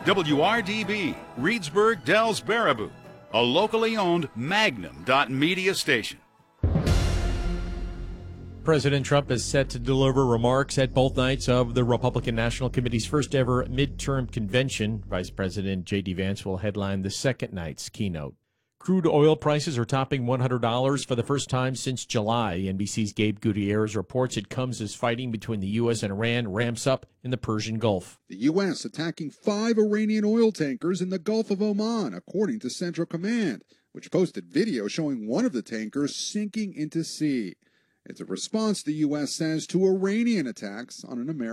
WRDB, Reedsburg, Dells, Baraboo, a locally owned Magnum.media station. President Trump is set to deliver remarks at both nights of the Republican National Committee's first ever midterm convention. Vice President J.D. Vance will headline the second night's keynote. Crude oil prices are topping $100 for the first time since July. NBC's Gabe Gutierrez reports it comes as fighting between the U.S. and Iran ramps up in the Persian Gulf. The U.S. attacking 5 Iranian oil tankers in the Gulf of Oman, according to Central Command, which posted video showing one of the tankers sinking into sea. It's a response, the U.S. says, to Iranian attacks on an American